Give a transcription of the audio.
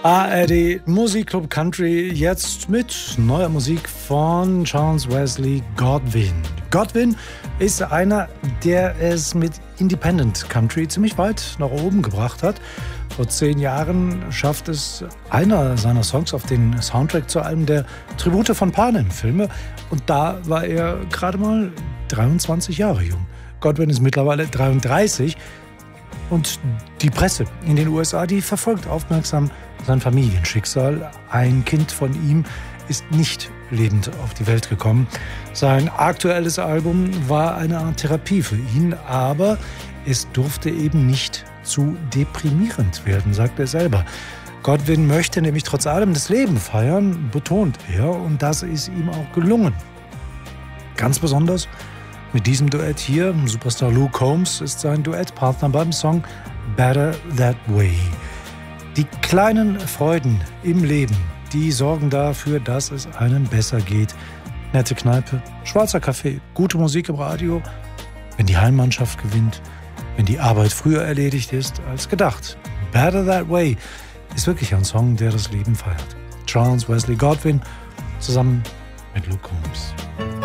ARD Musikclub Country, jetzt mit neuer Musik von Charles Wesley Godwin. Godwin ist einer, der es mit Independent Country ziemlich weit nach oben gebracht hat. Vor 10 Jahren schafft es einer seiner Songs auf den Soundtrack zu einem der Tribute von Panem-Filme. Und da war er gerade mal 23 Jahre jung. Godwin ist mittlerweile 33. Und die Presse in den USA, die verfolgt aufmerksam sein Familienschicksal. Ein Kind von ihm ist nicht lebend auf die Welt gekommen. Sein aktuelles Album war eine Art Therapie für ihn, aber es durfte eben nicht zu deprimierend werden, sagt er selber. Godwin möchte nämlich trotz allem das Leben feiern, betont er, und das ist ihm auch gelungen. Ganz besonders mit diesem Duett hier, Superstar Luke Combs ist sein Duettpartner beim Song Better That Way. Die kleinen Freuden im Leben, die sorgen dafür, dass es einem besser geht. Nette Kneipe, schwarzer Kaffee, gute Musik im Radio, wenn die Heimmannschaft gewinnt, wenn die Arbeit früher erledigt ist als gedacht. Better That Way ist wirklich ein Song, der das Leben feiert. Charles Wesley Godwin zusammen mit Luke Combs.